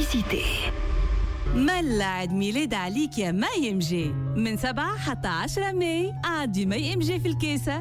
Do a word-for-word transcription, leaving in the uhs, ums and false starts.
بابليسيتي. ملا عيد ميلاد عليك يا مي إم جي من سبعة حتى عشرة ماي. عادي مي إم جي في الكاسة